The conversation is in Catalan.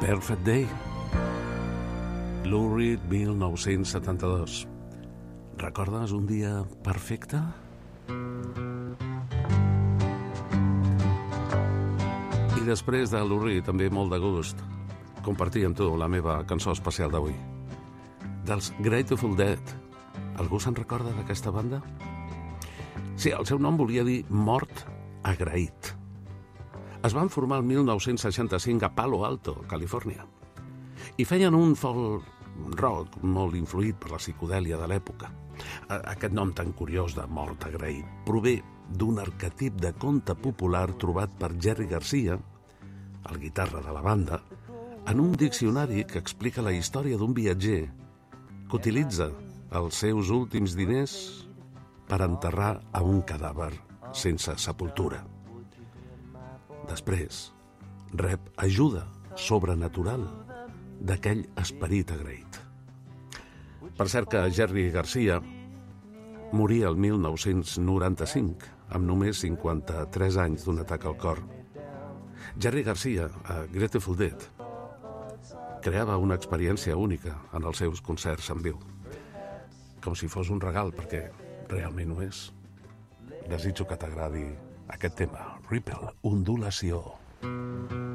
Perfect Day. Lou Reed, 1972. Recordes un dia perfecte? I després de Lou Reed, també molt de gust, compartir amb tu la meva cançó especial d'avui. Dels Grateful Dead. Algú se'n recorda d'aquesta banda? Sí, el seu nom volia dir Mort Agraït. Es van formar el 1965 a Palo Alto, Califòrnia, i feien un folk rock molt influït per la psicodèlia de l'època. Aquest nom tan curiós de Mort Agraït prové d'un arquetip de conte popular trobat per Jerry Garcia, el guitarra de la banda, en un diccionari que explica la història d'un viatger que utilitza els seus últims diners per enterrar a un cadàver sense sepultura. Després, rep ajuda sobrenatural d'aquell esperit agraït. Per cert que Jerry Garcia moria el 1995, amb només 53 anys d'un atac al cor. Jerry Garcia, a Grateful Dead, creava una experiència única en els seus concerts en viu, com si fos un regal, perquè realment ho és. Desitjo que t'agradi aquest tema, Ripple, ondulació.